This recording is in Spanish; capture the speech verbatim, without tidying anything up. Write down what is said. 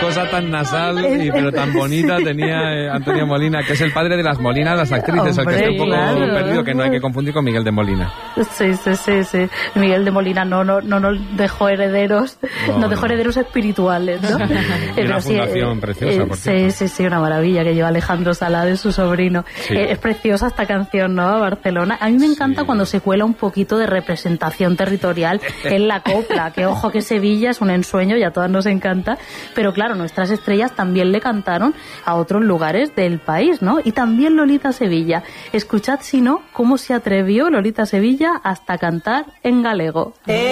cosa tan nasal, y, pero tan bonita tenía eh, Antonio Molina, que es el padre de las Molinas, las actrices, Hombre, el que está un poco claro. perdido, que no hay que confundir con Miguel de Molina. Sí, sí, sí, sí. Miguel de Molina no no no nos dejó herederos, No, nos dejó no. herederos espirituales, ¿no? Y una Pero sí, fundación eh, preciosa, eh, por sí, cierto. sí, sí, una maravilla que lleva Alejandro Salades, su sobrino. Sí. Eh, es preciosa esta canción, ¿no? Barcelona. A mí me encanta Sí. cuando se cuela un poquito de representación territorial en la copla, que ojo que Sevilla es un ensueño y a todas nos encanta, pero claro, nuestras estrellas también le cantaron a otros lugares del país, ¿no? Y también Lolita Sevilla. Escuchad, si no, cómo se atrevió Lolita Sevilla hasta cantar en galego.